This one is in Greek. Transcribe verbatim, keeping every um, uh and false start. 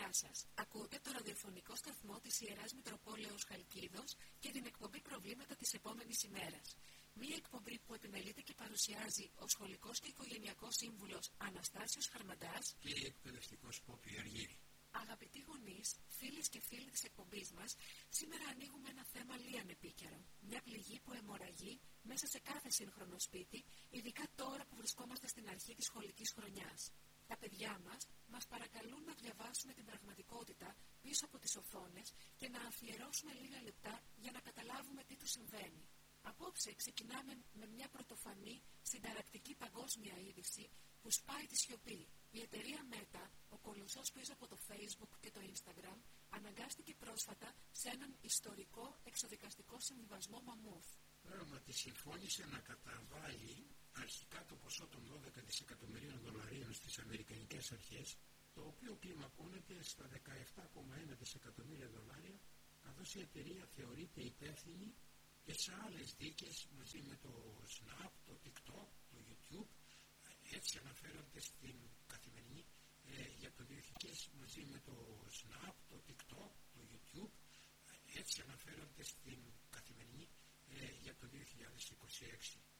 Γεια σας. Ακούτε το ραδιοφωνικό σταθμό της Ιεράς Μητροπόλεως Χαλκίδος και την εκπομπή Προβλήματα της επόμενης ημέρας. Μία εκπομπή που επιμελείται και παρουσιάζει ο σχολικός και οικογενειακός σύμβουλος Αναστάσιος Χαρμαντάς και εκπαιδευτικός Πόπη Αργύρη. Αγαπητοί γονείς, φίλες και φίλοι της εκπομπής μας, σήμερα ανοίγουμε ένα θέμα λίαν επίκαιρο. Μια πληγή που αιμορραγεί μέσα σε κάθε σύγχρονο σπίτι, ειδικά τώρα που βρισκόμαστε στην αρχή της σχολικής χρονιάς. Τα παιδιά μας μας παρακαλούν να διαβάσουμε την πραγματικότητα πίσω από τις οθόνες και να αφιερώσουμε λίγα λεπτά για να καταλάβουμε τι τους συμβαίνει. Απόψε ξεκινάμε με μια πρωτοφανή, συνταρακτική παγκόσμια είδηση που σπάει τη σιωπή. Η εταιρεία Meta, ο κολοσσός πίσω από το Facebook και το Instagram, αναγκάστηκε πρόσφατα σε έναν ιστορικό εξοδικαστικό συμβιβασμό μαμούθ. Πράγματι συμφώνησε να καταβάλει αρχικά το ποσό των δώδεκα δισεκατομμυρίων δολαρίων στις αμερικανικές αρχές, το οποίο κλιμακώνεται στα δεκαεπτά κόμμα ένα δισεκατομμύρια δολάρια, καθώς η εταιρεία θεωρείται υπεύθυνη και σε άλλες δίκες μαζί με το Snap, το TikTok, το YouTube. Έτσι αναφέρονται στην καθημερινή ε, για το δύο χιλιάδες μαζί με το Snap, το TikTok, το YouTube. Έτσι αναφέρονται στην καθημερινή ε, για το δύο χιλιάδες είκοσι έξι.